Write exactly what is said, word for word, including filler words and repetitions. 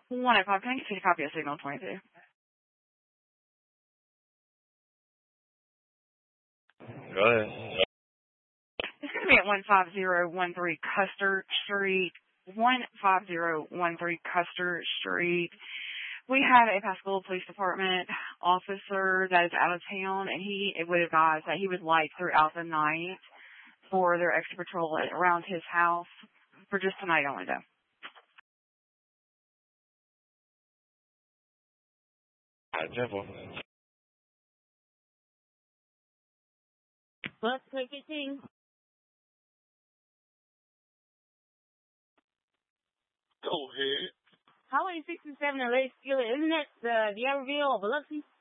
one oh five, can I get you a copy of Signal twenty-two? Go ahead. It's going to be at one five zero one three Custer Street. one five zero one three Custer Street. We have a Pascagoula Police Department officer that is out of town, and he would advise that he would light throughout the night for their extra patrol around his house for just tonight only, though. Temple. Bus three fifteen. Go ahead. Highway sixty-seven and Lake Skillet, isn't it the D'Iberville or Biloxi?